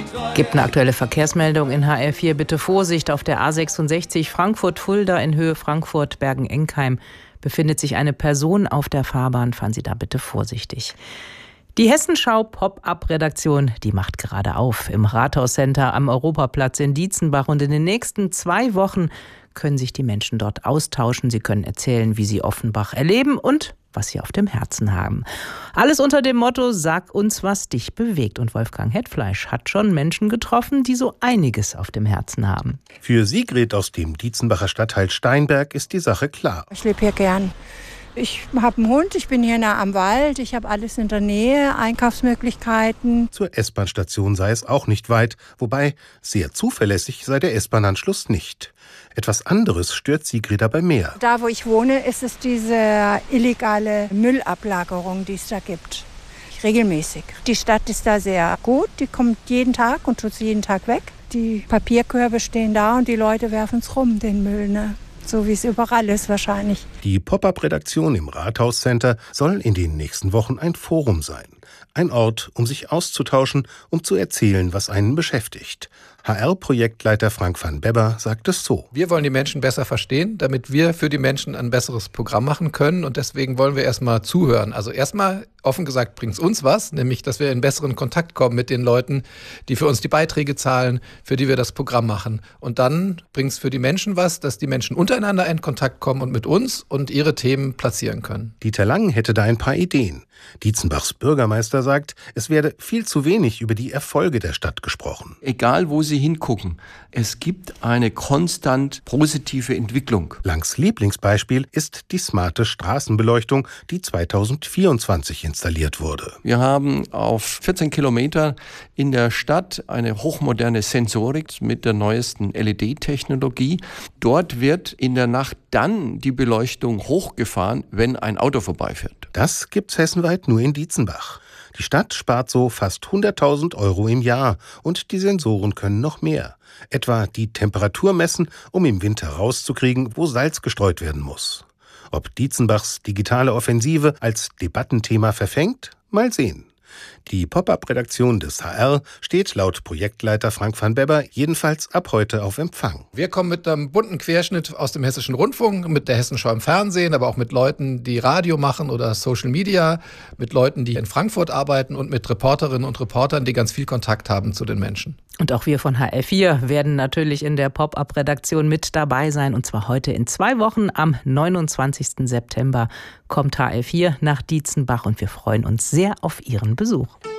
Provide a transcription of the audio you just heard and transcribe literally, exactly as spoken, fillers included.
Gibt eine aktuelle Verkehrsmeldung in H R vier. Bitte Vorsicht auf der A sechsundsechzig Frankfurt-Fulda in Höhe Frankfurt-Bergen-Enkheim. Befindet sich eine Person auf der Fahrbahn. Fahren Sie da bitte vorsichtig. Die Hessenschau-Pop-Up-Redaktion, die macht gerade auf im Rathauscenter am Europaplatz in Dietzenbach. Und in den nächsten zwei Wochen können sich die Menschen dort austauschen. Sie können erzählen, wie sie Offenbach erleben und was sie auf dem Herzen haben. Alles unter dem Motto, sag uns, was dich bewegt. Und Wolfgang Hetfleisch hat schon Menschen getroffen, die so einiges auf dem Herzen haben. Für Sigrid aus dem Dietzenbacher Stadtteil Steinberg ist die Sache klar. Ich lebe hier gern. Ich habe einen Hund, ich bin hier nah am Wald, ich habe alles in der Nähe, Einkaufsmöglichkeiten. Zur S-Bahn-Station sei es auch nicht weit, wobei sehr zuverlässig sei der S-Bahn-Anschluss nicht. Etwas anderes stört Sigrid dabei mehr. Da, wo ich wohne, ist es diese illegale Müllablagerung, die es da gibt. Regelmäßig. Die Stadt ist da sehr gut, die kommt jeden Tag und tut sie jeden Tag weg. Die Papierkörbe stehen da und die Leute werfen es rum, den Müll, ne? So wie es überall ist wahrscheinlich. Die Pop-Up-Redaktion im Rathauscenter soll in den nächsten Wochen ein Forum sein. Ein Ort, um sich auszutauschen, um zu erzählen, was einen beschäftigt. H R-Projektleiter Frank van Bebber sagt es so. Wir wollen die Menschen besser verstehen, damit wir für die Menschen ein besseres Programm machen können. Und deswegen wollen wir erstmal zuhören. Also erstmal, offen gesagt, bringt es uns was, nämlich, dass wir in besseren Kontakt kommen mit den Leuten, die für uns die Beiträge zahlen, für die wir das Programm machen. Und dann bringt es für die Menschen was, dass die Menschen untereinander in Kontakt kommen und mit uns und ihre Themen platzieren können. Dieter Lang hätte da ein paar Ideen. Dietzenbachs Bürgermeister sagt, es werde viel zu wenig über die Erfolge der Stadt gesprochen. Egal, wo Sie hingucken, es gibt eine konstant positive Entwicklung. Langs Lieblingsbeispiel ist die smarte Straßenbeleuchtung, die zweitausendvierundzwanzig installiert wurde. Wir haben auf vierzehn Kilometer in der Stadt eine hochmoderne Sensorik mit der neuesten L E D-Technologie. Dort wird in der Nacht dann die Beleuchtung hochgefahren, wenn ein Auto vorbeifährt. Das gibt's hessenweit nur in Dietzenbach. Die Stadt spart so fast hunderttausend Euro im Jahr und die Sensoren können noch mehr. Etwa die Temperatur messen, um im Winter rauszukriegen, wo Salz gestreut werden muss. Ob Dietzenbachs digitale Offensive als Debattenthema verfängt? Mal sehen. Die Pop-Up-Redaktion des H R steht laut Projektleiter Frank van Bebber jedenfalls ab heute auf Empfang. Wir kommen mit einem bunten Querschnitt aus dem Hessischen Rundfunk, mit der Hessenschau im Fernsehen, aber auch mit Leuten, die Radio machen oder Social Media, mit Leuten, die in Frankfurt arbeiten und mit Reporterinnen und Reportern, die ganz viel Kontakt haben zu den Menschen. Und auch wir von H R vier werden natürlich in der Pop-Up-Redaktion mit dabei sein. Und zwar heute in zwei Wochen. Am neunundzwanzigsten September kommt H R vier nach Dietzenbach und wir freuen uns sehr auf Ihren Besuch.